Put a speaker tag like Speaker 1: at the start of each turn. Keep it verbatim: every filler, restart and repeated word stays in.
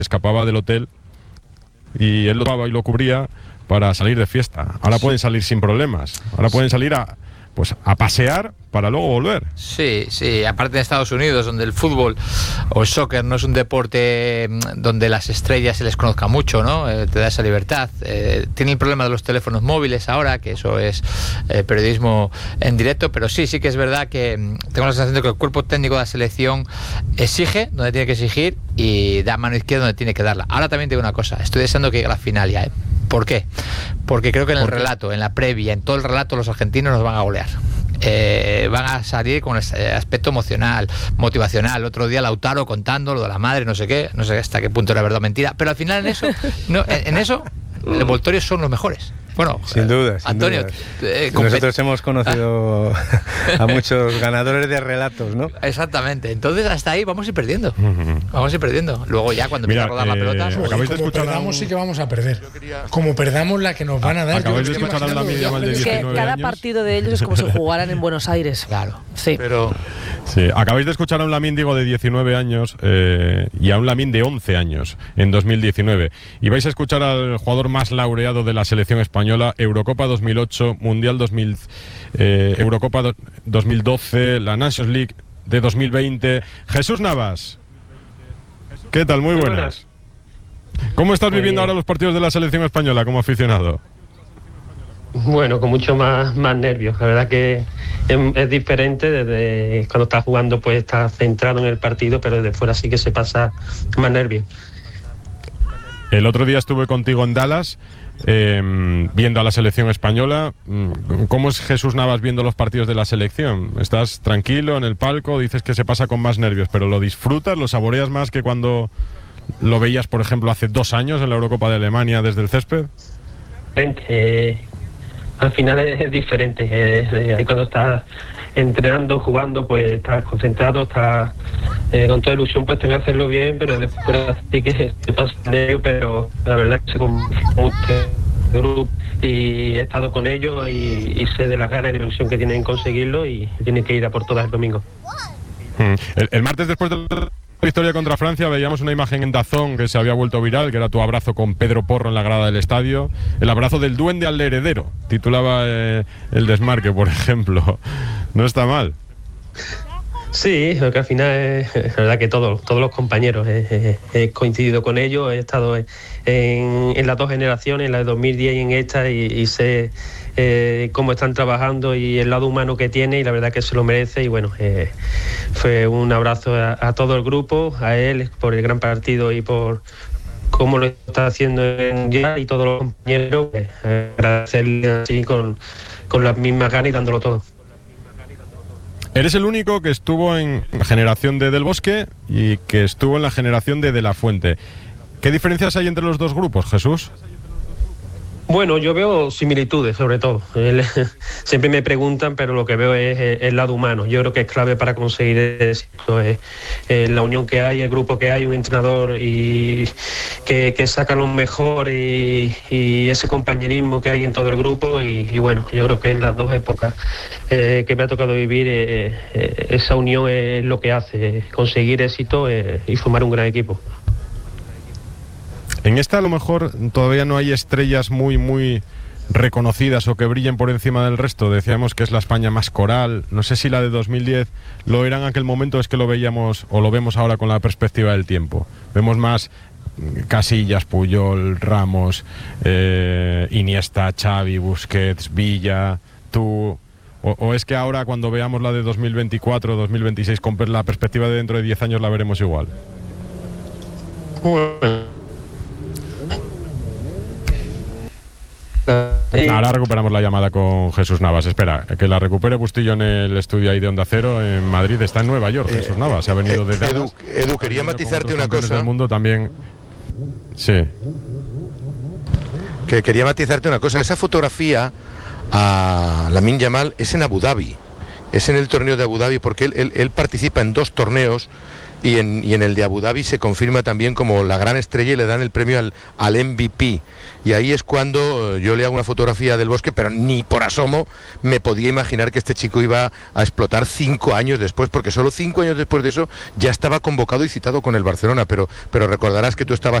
Speaker 1: escapaba del hotel y él lo tomaba y lo cubría para salir de fiesta. Ahora pueden salir sin problemas. Ahora pueden salir a, pues, a pasear para luego volver.
Speaker 2: Sí, sí, aparte de Estados Unidos, donde el fútbol o el soccer no es un deporte donde las estrellas se les conozca mucho, ¿no? Eh, te da esa libertad. Eh, tiene el problema de los teléfonos móviles ahora, que eso es eh, periodismo en directo, pero sí, sí que es verdad que tengo la sensación de que el cuerpo técnico de la selección exige donde tiene que exigir y da mano izquierda donde tiene que darla. Ahora también te digo una cosa, estoy deseando que llegue la final ya, ¿eh? ¿Por qué? Porque creo que en el relato, en la previa, en todo el relato, los argentinos nos van a golear. Eh, van a salir con ese aspecto emocional, motivacional. Otro día Lautaro contando lo de la madre, no sé qué, no sé hasta qué punto era verdad o mentira, pero al final en eso, no, en, en eso, los envoltorios son los mejores. Bueno,
Speaker 3: sin duda, sin
Speaker 2: Antonio,
Speaker 3: duda.
Speaker 2: Eh,
Speaker 3: nosotros hemos conocido a muchos ganadores de relatos, ¿no?
Speaker 2: Exactamente. Entonces hasta ahí vamos a ir perdiendo. Vamos a ir perdiendo. Luego ya cuando empieza a rodar eh, la pelota,
Speaker 4: pues, como de perdamos un... sí que vamos a perder. Como perdamos la que nos van a dar.
Speaker 1: Acabáis de escuchar a la Lamine de diecinueve
Speaker 5: que cada
Speaker 1: años.
Speaker 5: Partido de ellos es como si jugaran en Buenos Aires.
Speaker 2: Claro.
Speaker 5: Sí.
Speaker 2: Pero
Speaker 1: sí, acabáis de escuchar a un Lamine, digo, de diecinueve años eh, y a un Lamine de once años en dos mil diecinueve. Y vais a escuchar al jugador más laureado de la selección española, Eurocopa dos mil ocho, Mundial dos mil, eh, Eurocopa do, dos mil doce, la Nations League de dos mil veinte. Jesús Navas, ¿qué tal? Muy buenas. ¿Cómo estás viviendo ahora los partidos de la selección española como aficionado?
Speaker 6: Bueno, con mucho más, más nervios. La verdad que es, es diferente. Desde cuando estás jugando pues estás centrado en el partido, pero desde fuera sí que se pasa más nervios.
Speaker 1: El otro día estuve contigo en Dallas eh, viendo a la selección española. ¿Cómo es Jesús Navas viendo los partidos de la selección? ¿Estás tranquilo en el palco? Dices que se pasa con más nervios, pero ¿lo disfrutas? ¿Lo saboreas más que cuando lo veías, por ejemplo, hace dos años en la Eurocopa de Alemania desde el césped?
Speaker 6: Eh, al final es, es diferente. Eh, eh, cuando estás entrenando, jugando, pues estás concentrado, estás eh, con toda ilusión, pues tenés que hacerlo bien, pero después sí que te pasa nervio, pero la verdad es que con este grupo y he estado con ellos y, y sé de las ganas y la ilusión que tienen en conseguirlo y tienen que ir a por todas el domingo.
Speaker 1: El, el martes, después de la victoria contra Francia, veíamos una imagen en DAZN que se había vuelto viral, que era tu abrazo con Pedro Porro en la grada del estadio, el abrazo del duende al heredero, titulaba eh, el Desmarque, por ejemplo. No está mal.
Speaker 6: Sí, lo que al final es, es verdad que todos, todos los compañeros, he, he, he coincidido con ellos, he estado en, en las dos generaciones, en la de dos mil diez y en esta, y, y sé eh, cómo están trabajando y el lado humano que tiene, y la verdad que se lo merece. Y bueno, eh, fue un abrazo a, a todo el grupo, a él por el gran partido y por cómo lo está haciendo en ya, y todos los compañeros, eh, agradecerle así con, con las mismas ganas y dándolo todo.
Speaker 1: Eres el único que estuvo en la generación de Del Bosque y que estuvo en la generación de De La Fuente. ¿Qué diferencias hay entre los dos grupos, Jesús?
Speaker 6: Bueno, yo veo similitudes, sobre todo. El, siempre me preguntan, pero lo que veo es el lado humano. Yo creo que es clave para conseguir éxito. Es, es la unión que hay, el grupo que hay, un entrenador y que, que saca lo mejor y, y ese compañerismo que hay en todo el grupo. Y, y bueno, yo creo que en las dos épocas eh, que me ha tocado vivir, eh, eh, esa unión es lo que hace conseguir éxito eh, y formar un gran equipo.
Speaker 1: En esta a lo mejor todavía no hay estrellas muy, muy reconocidas o que brillen por encima del resto. Decíamos que es la España más coral. No sé si la de dos mil diez lo era en aquel momento, es que lo veíamos o lo vemos ahora con la perspectiva del tiempo. Vemos más Casillas, Puyol, Ramos, eh, Iniesta, Xavi, Busquets, Villa, tú... O, ¿O es que ahora cuando veamos la de dos mil veinticuatro, dos mil veintiséis, con la perspectiva de dentro de diez años la veremos igual?
Speaker 6: Bueno.
Speaker 1: Ahora recuperamos la llamada con Jesús Navas. Espera, que la recupere Bustillo en el estudio ahí de Onda Cero en Madrid. Está en Nueva York, eh, Jesús Navas. Se ha venido desde
Speaker 7: Edu, Edu, quería matizarte una cosa.
Speaker 1: Del mundo también. Sí.
Speaker 7: Que quería matizarte una cosa. Esa fotografía a Lamine Yamal es en Abu Dhabi. Es en el torneo de Abu Dhabi porque él, él, él participa en dos torneos y en, y en el de Abu Dhabi se confirma también como la gran estrella y le dan el premio al, al M V P. Y ahí es cuando yo le hago una fotografía del Bosque, pero ni por asomo me podía imaginar que este chico iba a explotar cinco años después, porque solo cinco años después de eso ya estaba convocado y citado con el Barcelona, pero, pero recordarás que tú estabas